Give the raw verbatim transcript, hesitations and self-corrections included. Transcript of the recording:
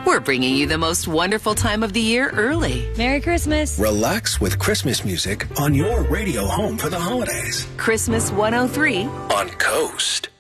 We're bringing you the most wonderful time of the year early. Merry Christmas. Relax with Christmas music on your radio home for the holidays. Christmas one oh three on Coast.